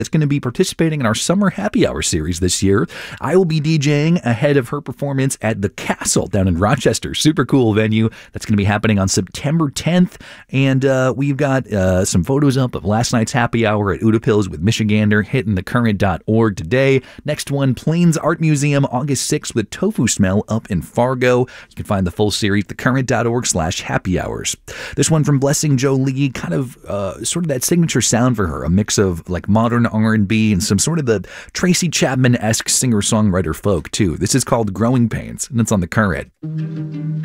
It's going to be participating in our Summer Happy Hour series this year. I will be DJing ahead of her performance at the Castle down in Rochester. Super cool venue. That's going to be happening on September 10th. And we've got some photos up of last night's happy hour at Utapils with Michigander, hitting thecurrent.org today. Next one, Plains Art Museum, August 6th with Tofu Smell up in Fargo. You can find the full series, thecurrent.org/happy hours. This one from Blessing Jolie, kind of sort of that signature sound for her, a mix of like modern R&B and some sort of the Tracy Chapman-esque singer-songwriter folk too. This is called Growing Pains, and it's on The Current.